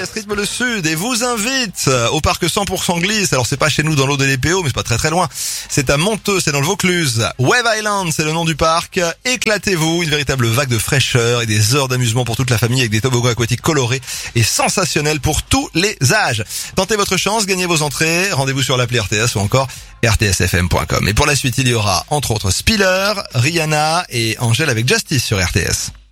RTS Rythme le Sud et vous invite au parc 100% glisse. Alors c'est pas chez nous dans l'eau de l'EPO, mais c'est pas très loin. C'est à Monteux, c'est dans le Vaucluse. Wave Island, c'est le nom du parc. Éclatez-vous, une véritable vague de fraîcheur et des heures d'amusement pour toute la famille avec des toboggans aquatiques colorés et sensationnels pour tous les âges. Tentez votre chance, gagnez vos entrées. Rendez-vous sur l'appli RTS ou encore rtsfm.com. Et pour la suite, il y aura entre autres Spiller, Rihanna et Angèle avec Justice sur RTS.